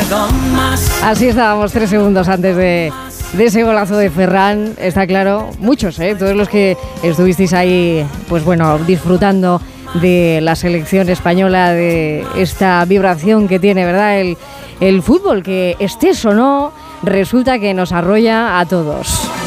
Así estábamos 3 segundos antes de ese golazo de Ferran. Está claro, muchos, todos los que estuvisteis ahí, pues bueno, disfrutando de la selección española, de esta vibración que tiene, ¿verdad? El fútbol, que estés o no, resulta que nos arrolla a todos.